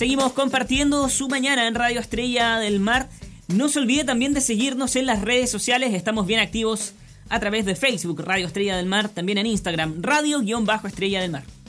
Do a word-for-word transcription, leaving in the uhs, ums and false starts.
Seguimos compartiendo su mañana en Radio Estrella del Mar. No se olvide también de seguirnos en las redes sociales. Estamos bien activos a través de Facebook, Radio Estrella del Mar. También en Instagram, Radio-Estrella del Mar.